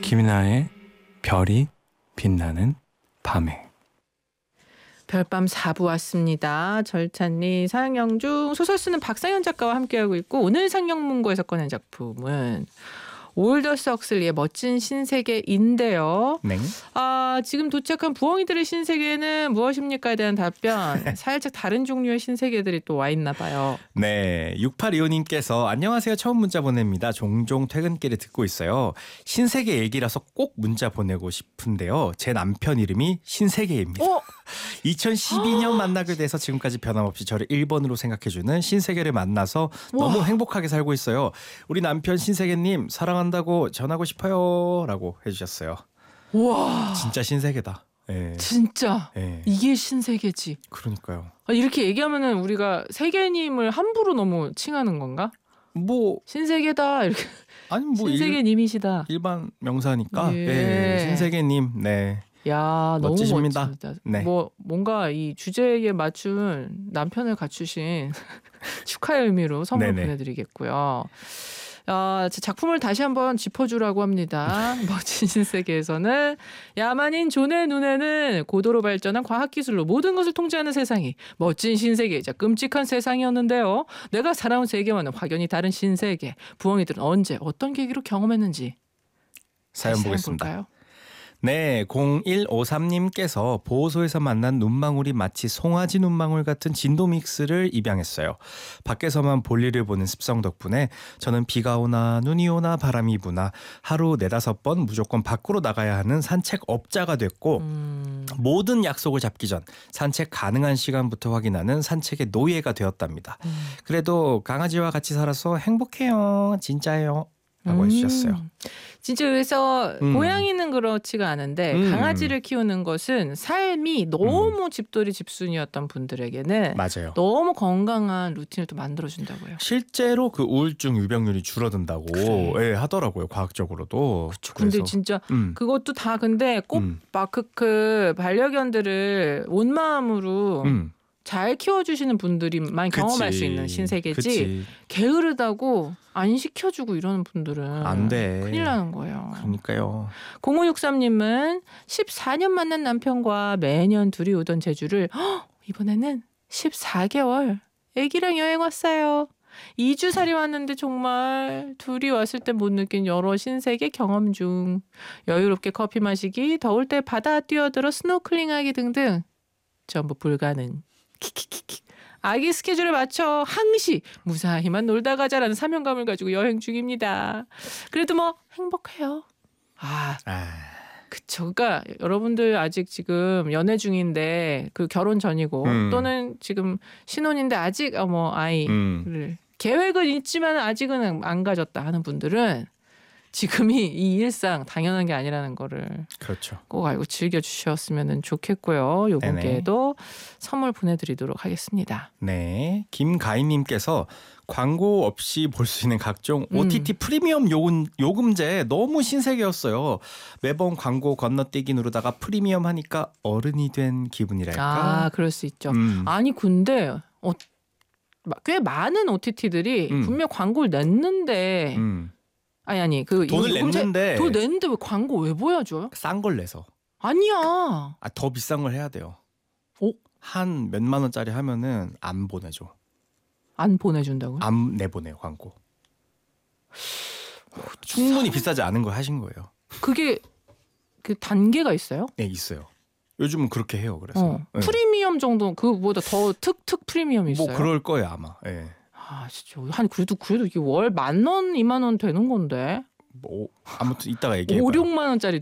김이나의 별이 빛나는 밤에. 별밤 4부 왔습니다. 절찬리, 사양영중, 소설 쓰는 박상현 작가와 함께하고 있고, 오늘 상영문고에서 꺼낸 작품은 올더스 헉슬리의 멋진 신세계인데요. 네. 지금 도착한 부엉이들의 신세계는 무엇입니까에 대한 답변. 살짝 다른 종류의 신세계들이 또 와 있나 봐요. 네, 6825님께서 안녕하세요. 처음 문자 보냅니다. 종종 퇴근길에 듣고 있어요. 신세계 얘기라서 꼭 문자 보내고 싶은데요. 제 남편 이름이 신세계입니다. 2012년 만나게 돼서 지금까지 변함없이 저를 1번으로 생각해주는 신세계를 만나서 너무 행복하게 살고 있어요. 우리 남편 신세계님 사랑한다고 전하고 싶어요 라고 해주셨어요. 와, 진짜 신세계다. 네. 진짜 네. 이게 신세계지. 그러니까요. 이렇게 얘기하면은 우리가 세계님을 함부로 너무 칭하는 건가? 뭐 신세계다 이렇게. 아니 뭐 신세계님이시다. 일반 명사니까. 예. 네, 신세계님. 네. 야, 멋지십니다. 너무 멋집니다. 네. 뭐 뭔가 이 주제에 맞춘 남편을 갖추신 축하의 의미로 선물 네네. 보내드리겠고요. 작품을 다시 한번 짚어주라고 합니다. 멋진 신세계에서는 야만인 존의 눈에는 고도로 발전한 과학기술로 모든 것을 통제하는 세상이 멋진 신세계이자 끔찍한 세상이었는데요. 내가 살아온 세계와는 확연히 다른 신세계. 부엉이들은 언제 어떤 계기로 경험했는지 사연 보겠습니다. 볼까요? 네, 0153님께서 보호소에서 만난 눈망울이 마치 송아지 눈망울 같은 진도 믹스를 입양했어요. 밖에서만 볼일을 보는 습성 덕분에 저는 비가 오나 눈이 오나 바람이 부나 하루 4-5번 무조건 밖으로 나가야 하는 산책업자가 됐고 모든 약속을 잡기 전 산책 가능한 시간부터 확인하는 산책의 노예가 되었답니다. 그래도 강아지와 같이 살아서 행복해요. 진짜예요. 라고 해주셨어요. 진짜 그래서 고양이는 그렇지가 않은데 강아지를 키우는 것은 삶이 너무 집돌이 집순이었던 분들에게는 맞아요. 너무 건강한 루틴을 또 만들어준다고요. 실제로 그 우울증 유병률이 줄어든다고 예, 하더라고요. 과학적으로도. 그쵸. 근데 진짜 그것도 다 근데 꼭 마크크 반려견들을 온 마음으로 잘 키워주시는 분들이만 경험할 수 있는 신세계지. 그치. 게으르다고 안 시켜주고 이러는 분들은 안 돼. 큰일 나는 거예요. 그러니까요. 0563님은 14년 만난 남편과 매년 둘이 오던 제주를 이번에는 14개월 애기랑 여행 왔어요. 2주살이 왔는데 정말 둘이 왔을 때 못 느낀 여러 신세계 경험 중 여유롭게 커피 마시기, 더울 때 바다 뛰어들어 스노클링하기 등등 전부 불가능. 키키키키. 아기 스케줄에 맞춰 항시 무사히만 놀다 가자라는 사명감을 가지고 여행 중입니다. 그래도 뭐 행복해요. 그쵸. 그러니까 여러분들 아직 지금 연애 중인데 그 결혼 전이고 또는 지금 신혼인데 아직 아이를 계획은 있지만 아직은 안 가졌다 하는 분들은 지금이 이 일상 당연한 게 아니라는 거를 그렇죠. 꼭 알고 즐겨주셨으면 좋겠고요. 요번에도 선물 보내드리도록 하겠습니다. 네, 김가인님께서 광고 없이 볼 수 있는 각종 OTT 프리미엄 요금제 너무 신세계였어요. 매번 광고 건너뛰기 누르다가 프리미엄 하니까 어른이 된 기분이랄까. 그럴 수 있죠. 아니 근데 꽤 많은 OTT들이 분명 광고를 냈는데 아니 그 돈을 냈는데 돈 냈는데 왜 광고 왜 보여줘요? 싼 걸 내서. 아니야. 더 비싼 걸 해야 돼요. 한 몇만 원짜리 하면은 안 보내줘. 안 보내준다고요? 안 내보내요 광고. 충분히 비싸지 않은 걸 하신 거예요. 그게 그 단계가 있어요? 네, 있어요. 요즘은 그렇게 해요. 그래서 네. 프리미엄 정도 그거보다 더 특 프리미엄이 있어요. 뭐 그럴 거예요 아마. 네. 진짜 그래도 이게 월 10,000원, 20,000원 되는 건데. 뭐 아무튼 이따가 얘기해봐요. 5-6만 원짜리